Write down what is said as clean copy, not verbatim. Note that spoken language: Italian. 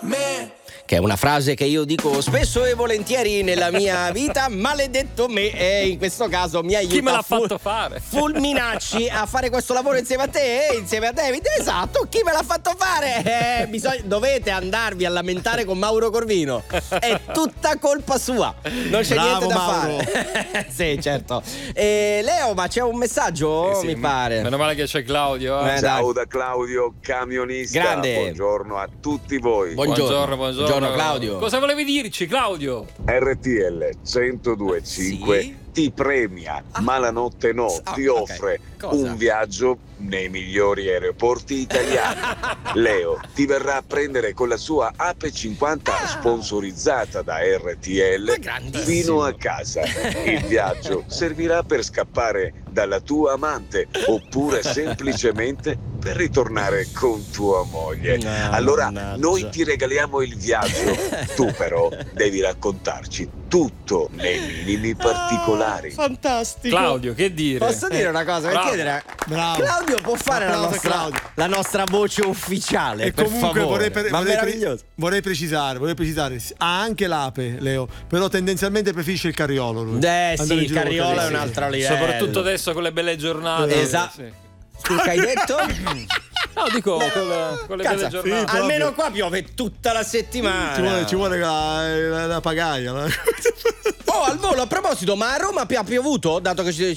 Che è una frase che io dico spesso e volentieri nella mia vita. Maledetto me, e in questo caso mi aiuta. Chi me l'ha fatto fare? Fulminacci a fare questo lavoro insieme a te e insieme a David. Esatto, chi me l'ha fatto fare? Dovete andarvi a lamentare con Mauro Corvino. È tutta colpa sua. Non c'è niente da Mauro. fare. Sì, certo. Leo, ma c'è un messaggio? Sì, Mi pare. Meno male che c'è Claudio. Ciao da Claudio, camionista. Grande. Buongiorno a tutti voi. Buongiorno. Claudio. Cosa volevi dirci, Claudio? RTL 102.5 Sì? ti premia, ma la notte no, ti ok. offre Cosa? un viaggio nei migliori aeroporti italiani. Leo ti verrà a prendere con la sua Ape 50 sponsorizzata da RTL grandissimo. fino a casa. Il viaggio servirà per scappare dalla tua amante oppure semplicemente per ritornare con tua moglie. No, Allora mannaggia. noi ti regaliamo il viaggio, tu però devi raccontarci tutto nei minimi particolari. Fantastico. Claudio, che dire? Posso dire una cosa? Bravo. Perché Bravo. Claudio può fare Applauso a Claudio. la nostra voce ufficiale. E per comunque favore. Ma meraviglioso. vorrei precisare, ha anche l'ape, Leo, però tendenzialmente preferisce il carriolo lui. Sì, Andare in il giro carriolo così, è un sì. altro livello. Soprattutto adesso con le belle giornate. Esatto. Sì. Scusa, che hai detto? No, dico con le Cazzo, belle giornate. sì, almeno qua piove tutta la settimana. Ci vuole la pagaia. Oh, al volo, a proposito, ma a Roma ha piovuto? Dato che ci